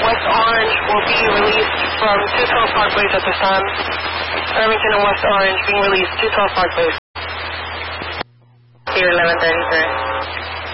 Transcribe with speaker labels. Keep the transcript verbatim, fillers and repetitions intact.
Speaker 1: West Orange will be released from two twelve Park Place at this time. Irvington and West Orange being released, two twelve Park Place.
Speaker 2: Pier eleven thirty, sir.